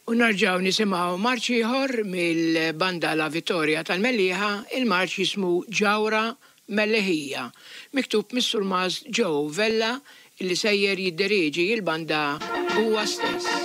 U narġaw nisimgħu marċ ieħor mill-banda La Vittoria tal-Mellieħa, il-marċ jismu Ġawra Melleħija, miktub mis-Sur Joe Vella illi sejjer jiddiriġi il-banda huwa stess.